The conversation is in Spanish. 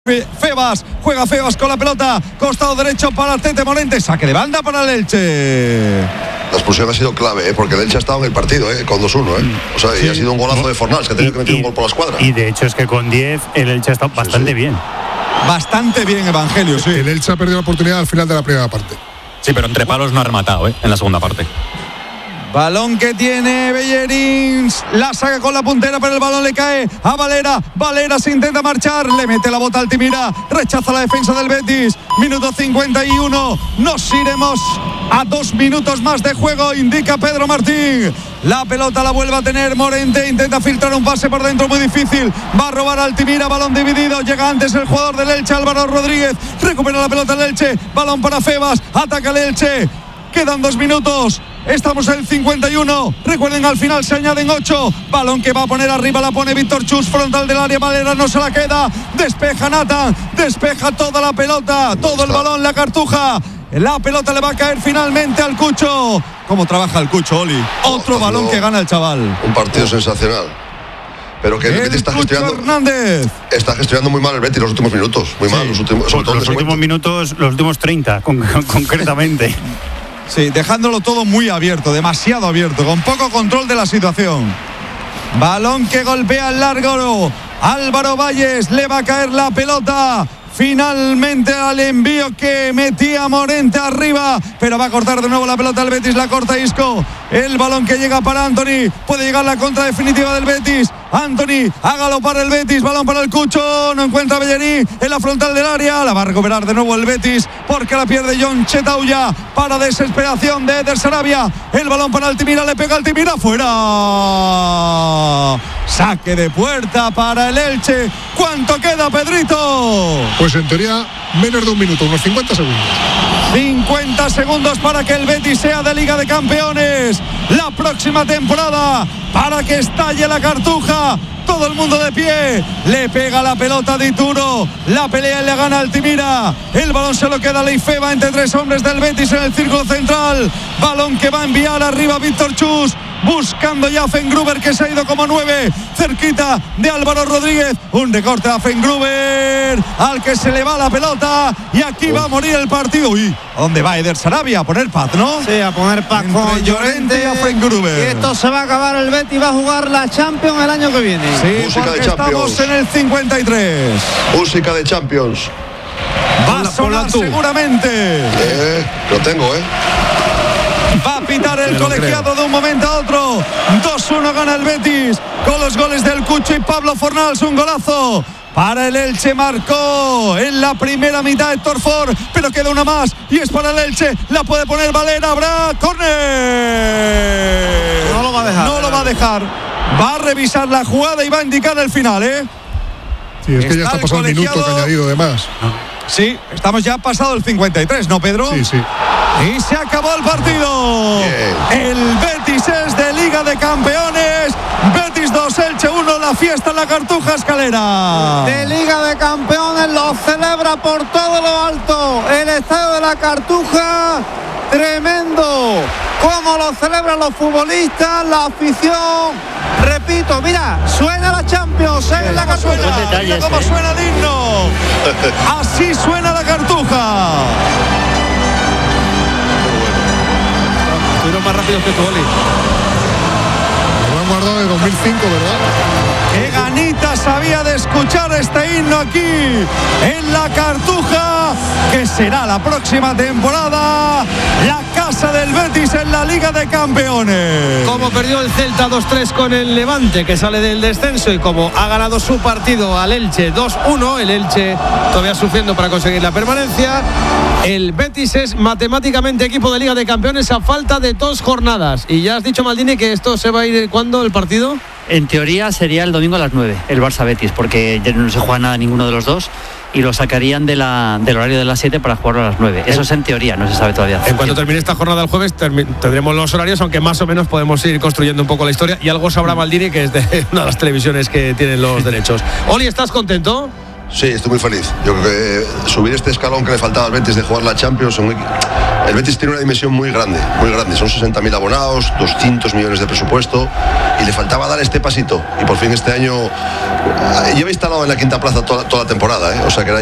Febas, juega Febas con la pelota, costado derecho para Tete Morente, saque de banda para el Elche. La expulsión ha sido clave, porque el Elche ha estado en el partido, con 2-1. O sea, sí. Y ha sido un golazo de Fornals, que ha tenido que meter un gol por la escuadra. Y de hecho es que con 10 el Elche ha estado bastante bien. Bastante bien, Evangelio, sí. El Elche ha perdido la oportunidad al final de la primera parte. Sí, pero entre palos no ha rematado, en la segunda parte. Balón que tiene Bellerín, la saca con la puntera, pero el balón le cae a Valera. Valera se intenta marchar, le mete la bota a Altimira, rechaza la defensa del Betis. Minuto 51, nos iremos a 2 minutos más de juego, indica Pedro Martín. La pelota la vuelve a tener Morente, intenta filtrar un pase por dentro muy difícil, va a robar a Altimira, balón dividido, llega antes el jugador del Elche, Álvaro Rodríguez, recupera la pelota el Elche, balón para Febas, ataca el Elche. Quedan 2 minutos. Estamos en el 51. Recuerden, al final se añaden 8. Balón que va a poner arriba, la pone Víctor Chus, frontal del área. Valera no se la queda. Despeja Nathan. Despeja toda la pelota. Todo el balón, la Cartuja. La pelota le va a caer finalmente al Cucho. ¿Cómo trabaja el Cucho, Oli? Otro balón que gana el chaval. Un partido sensacional. Pero que el Betis está gestionando. Hernández. Está gestionando muy mal el Betis los últimos minutos. Muy mal. Los últimos minutos, los últimos 30, concretamente. Sí, dejándolo todo muy abierto, demasiado abierto, con poco control de la situación. Balón que golpea al largo. Álvaro Valles, le va a caer la pelota. Finalmente al envío que metía Morente arriba, pero va a cortar de nuevo la pelota el Betis, la corta Isco. El balón que llega para Anthony, puede llegar la contra definitiva del Betis. Anthony, hágalo para el Betis, balón para el Cucho, no encuentra Bellerín en la frontal del área, la va a recuperar de nuevo el Betis, porque la pierde John Chetauya, para desesperación de Eder Sarabia. El balón para Altimira, le pega Altimira, fuera. Saque de puerta para el Elche. ¿Cuánto queda, Pedrito? Pues en teoría menos de un minuto, unos 50 segundos. 50 segundos para que el Betis sea de Liga de Campeones la próxima temporada, para que estalle la Cartuja. Todo el mundo de pie, le pega la pelota a Dituro, la pelea y le gana Altimira. El balón se lo queda a Leifeba entre 3 hombres del Betis en el círculo central. Balón que va a enviar arriba Víctor Chus, buscando ya a Fengruber, que se ha ido como 9, cerquita de Álvaro Rodríguez. Un recorte a Fengruber, al que se le va la pelota, y aquí va a morir el partido. Uy, ¿a dónde va Eder Sarabia? A poner paz, ¿no? Sí, a poner paz con Llorente y a Fengruber. Y esto se va a acabar, el Betis va a jugar la Champions el año que viene. Sí, música de Champions. Estamos en el 53. Música de Champions. Va a sonar seguramente. Lo tengo, Va a pitar el colegiado de un momento a otro. 2-1 gana el Betis con los goles del Cucho y Pablo Fornals. Un golazo para el Elche, marcó en la primera mitad Héctor Ford, pero queda una más y es para el Elche. La puede poner Valera, habrá córner. No lo va a dejar. No lo va a dejar. Va a revisar la jugada y va a indicar el final, Sí, es que ya está pasado el minuto que ha añadido de más. Sí, estamos ya pasado el 53, ¿no, Pedro? Sí. Y se acabó el partido. El Betis es de Liga de Campeones. Betis 2, Elche 1, la fiesta en la Cartuja Escalera. De Liga de Campeones, lo celebra por todo lo alto el estadio de la Cartuja. Tremendo cómo lo celebran los futbolistas, la afición. Repito, mira, suena la Champions en la Cartuja. Mira cómo suena el himno. Así suena la Cartuja. Estuvieron más rápidos que tú, Oli. Lo han guardado de 2005, ¿verdad? Qué ganitas había de escuchar este himno aquí en la Cartuja, que será la próxima temporada la casa del Betis en la Liga de Campeones. Como perdió el Celta 2-3 con el Levante, que sale del descenso, y como ha ganado su partido al Elche 2-1, el Elche todavía sufriendo para conseguir la permanencia, el Betis es matemáticamente equipo de Liga de Campeones a falta de 2 jornadas. Y ya has dicho, Maldini, que esto se va a ir, ¿cuándo el partido? En teoría sería el domingo a las 9, el Barça-Betis, porque ya no se juega nada ninguno de los dos, y lo sacarían del horario de las 7 para jugarlo a las 9. Eso es en teoría, no se sabe todavía. En cuanto termine esta jornada el jueves tendremos los horarios, aunque más o menos podemos ir construyendo un poco la historia, y algo sabrá Maldini, que es de una de las televisiones que tienen los derechos. Oli, ¿estás contento? Sí, estoy muy feliz. Yo creo que subir este escalón que le faltaba al Betis de jugar la Champions, El Betis tiene una dimensión muy grande, son 60.000 abonados, 200 millones de presupuesto, y le faltaba dar este pasito, y por fin este año lleva instalado en la quinta plaza toda la temporada, o sea que era